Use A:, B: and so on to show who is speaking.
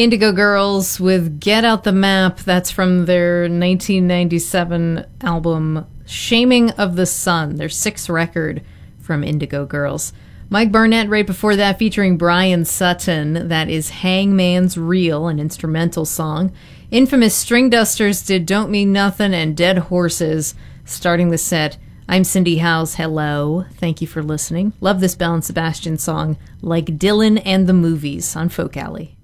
A: Indigo Girls with Get Out the Map. That's from their 1997 album Shaming of the Sun, their sixth record from Indigo Girls. Mike Barnett right before that, featuring Brian Sutton. That is Hangman's Reel, an instrumental song. Infamous String Dusters did Don't Mean Nothin' and Dead Horses. Starting the set, I'm Cindy Howes. Hello. Thank you for listening. Love this Belle and Sebastian song, Like Dylan and the Movies, on Folk Alley.